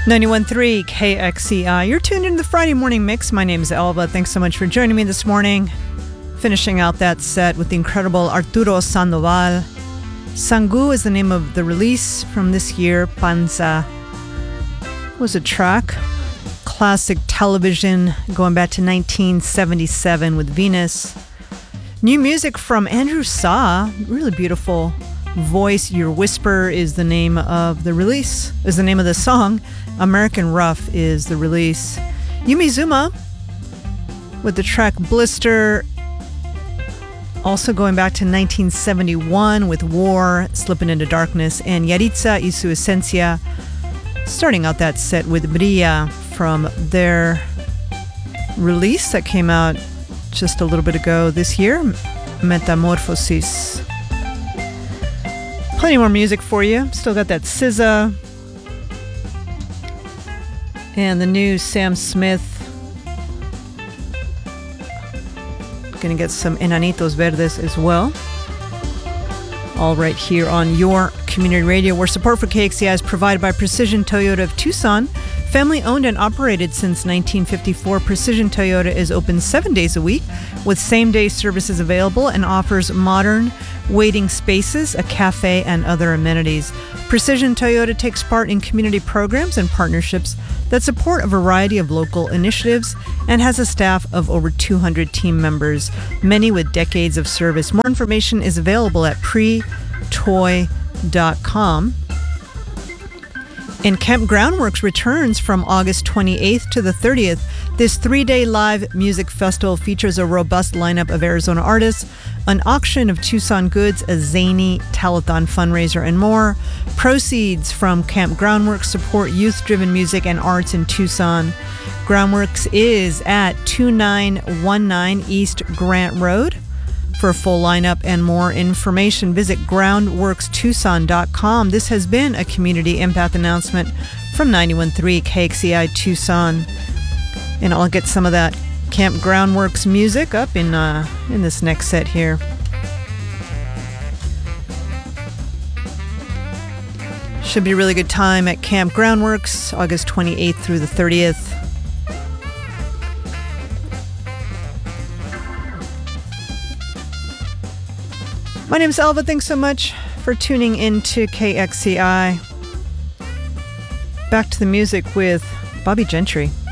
91.3 KXCI. You're tuned into the Friday Morning Mix. My name is Elva. Thanks so much for joining me this morning. Finishing out that set with the incredible Arturo Sandoval. Sangu is the name of the release from this year. Panza was a track. Classic television going back to 1977 with Venus. New music from Andrew Sa. Really beautiful voice. Your Whisper is the name of the release, is the name of the song. American Rough is the release. Yumi Zuma with the track Blister. Also going back to 1971 with War, Slipping into Darkness, and Yaritza y su Esencia. Starting out that set with Brilla from their release that came out just a little bit ago this year, Metamorphosis. Plenty more music for you. Still got that SZA and the new Sam Smith. Gonna get some Enanitos Verdes as well. All right here on your community radio, where support for KXCI is provided by Precision Toyota of Tucson. Family owned and operated since 1954, Precision Toyota is open 7 days a week with same-day services available and offers modern waiting spaces, a cafe, and other amenities. Precision Toyota takes part in community programs and partnerships that support a variety of local initiatives and has a staff of over 200 team members, many with decades of service. More information is available at pretoy.com. And Camp Groundworks returns from August 28th to the 30th. This 3-day live music festival features a robust lineup of Arizona artists, an auction of Tucson goods, a zany telethon fundraiser, and more. Proceeds from Camp Groundworks support youth-driven music and arts in Tucson. Groundworks is at 2919 East Grant Road. For a full lineup and more information, visit groundworkstucson.com. This has been a community impact announcement from 91.3 KXCI Tucson. And I'll get some of that Camp Groundworks music up in this next set here. Should be a really good time at Camp Groundworks, August 28th through the 30th. My name is Elva. Thanks so much for tuning into KXCI. Back to the music with Bobby Gentry.